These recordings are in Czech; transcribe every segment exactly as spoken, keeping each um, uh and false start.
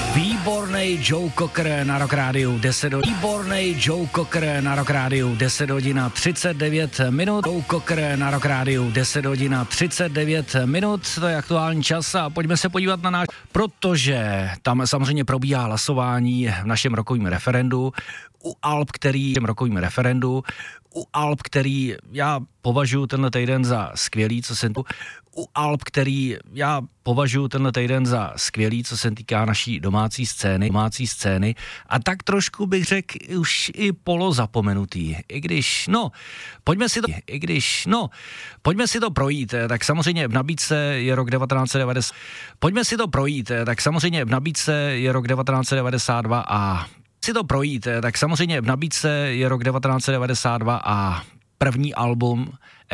Výborný Joe Cocker na Rock Rádiu deset hodin. Výborný Joe Cocker na Rock Rádiu deset hodin a třicet devět minut. Joe Cocker na Rock Rádiu deset hodin a třicet devět minut. To je aktuální čas a pojďme se podívat na náš, protože tam samozřejmě probíhá hlasování v našem rokovém referendu u alb, který v rokovém referendu u alb, který já považuji tenhle týden za skvělý, co se tu u alb, který já považuji tenhle týden za skvělý, co se týká naší domácí scény, domácí scény a tak trošku bych řekl už i polozapomenutý, i když, no, pojďme si to, i když, no, pojďme si to projít, tak samozřejmě v nabídce je rok devatenáct set devadesát, pojďme si to projít, tak samozřejmě v nabídce je rok devatenáct set devadesát dva a si to projít, tak samozřejmě v nabídce je rok devatenáct set devadesát dva a první album,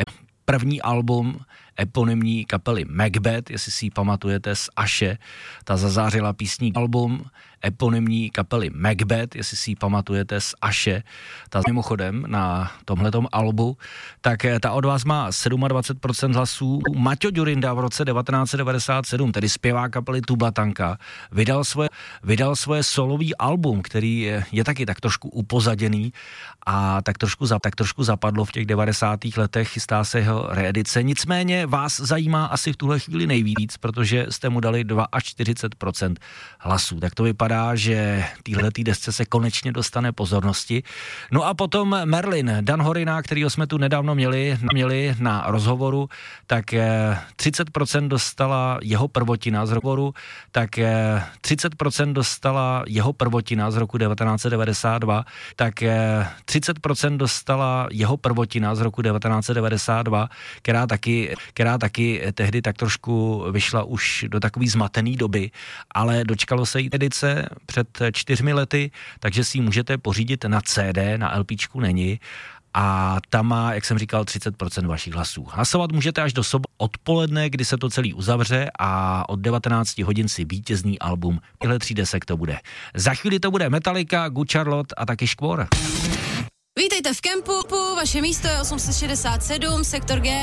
první album eponymní kapely Macbeth, jestli si ji pamatujete, z Aše, ta zazářila písní album eponymní kapely Macbeth, jestli si ji pamatujete, z Aše, ta mimochodem na tomhletom albu, tak ta od vás má dvacet sedm procent hlasů. Maťo Ďurinda v roce devatenáct set devadesát sedm, tedy zpěvák kapely Tubatanka, vydal svoje, vydal svoje solový album, který je, je taky tak trošku upozaděný a tak trošku, za, tak trošku zapadlo v těch devadesátých letech, chystá se jeho reedice. Nicméně vás zajímá asi v tuhle chvíli nejvíc, protože jste mu dali čtyřicet dva procent hlasů. Tak to vypadá, že téhletý desce se konečně dostane pozornosti. No a potom Merlin, Dan Horina, kterýho jsme tu nedávno měli, měli na rozhovoru, tak třicet procent dostala jeho prvotina z rozhovoru, tak třicet procent dostala jeho prvotina z roku devatenáct set devadesát dva, tak třicet procent dostala jeho prvotina z roku devatenáct set devadesát dva, která taky, která taky tehdy tak trošku vyšla už do takový zmatený doby, ale dočkalo se jí edice před čtyřmi lety, takže si ji můžete pořídit na C D, na LPčku není a tam má, jak jsem říkal, třicet procent vašich hlasů. Hlasovat můžete až do soboty odpoledne, kdy se to celý uzavře a od devatenáct hodin si vítězný album těchto tří desek to bude. Za chvíli to bude Metallica, Good Charlotte a taky Škvor. Vítejte v kempu, vaše místo je osm set šedesát sedm, sektor G.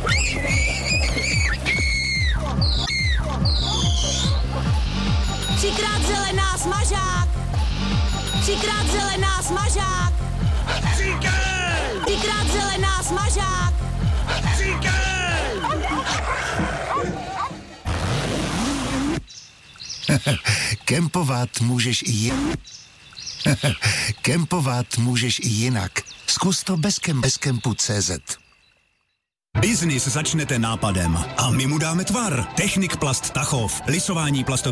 Třikrát zelená smažák. Třikrát zelená smažák. Třikrát zelená smažák. Kempovat můžeš i jinak. Kempovat můžeš i jinak. Zkus to bez, kem- bez kempu tečka cé zet. Biznis začnete nápadem a my mu dáme tvar. Technik Plast Tachov. Lisování plastových